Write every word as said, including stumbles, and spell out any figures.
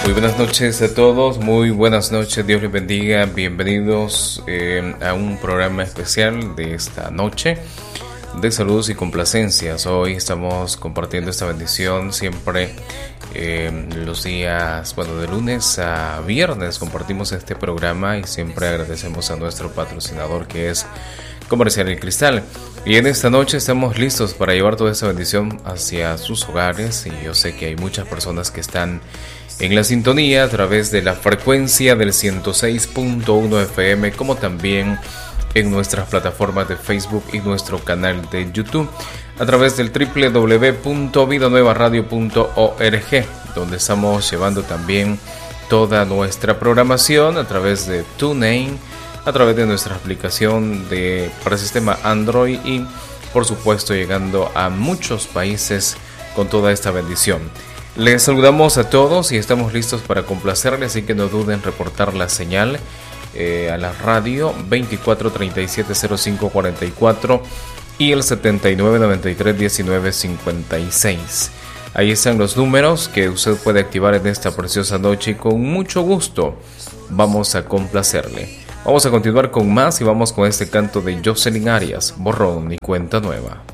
Muy buenas noches a todos, muy buenas noches, Dios les bendiga, bienvenidos eh, a un programa especial de esta noche de saludos y complacencias. Hoy estamos compartiendo esta bendición siempre eh, los días, bueno, de lunes a viernes compartimos este programa y siempre agradecemos a nuestro patrocinador que es Comercial El Cristal. Y en esta noche estamos listos para llevar toda esta bendición hacia sus hogares, y yo sé que hay muchas personas que están en la sintonía a través de la frecuencia del ciento seis punto uno F M, como también en nuestras plataformas de Facebook y nuestro canal de YouTube a través del doble u doble u doble u punto vida nueva radio punto org, donde estamos llevando también toda nuestra programación a través de TuneIn, a través de nuestra aplicación de, para el sistema Android, y por supuesto llegando a muchos países con toda esta bendición. Les saludamos a todos y estamos listos para complacerles, así que no duden en reportar la señal eh, a la radio veinticuatro treinta y siete cero cinco cuarenta y cuatro y el setenta y nueve noventa y tres diecinueve cincuenta y seis. Ahí están los números que usted puede activar en esta preciosa noche, y con mucho gusto vamos a complacerle. Vamos a continuar con más y vamos con este canto de Jocelyn Arias, Borrón y Cuenta Nueva.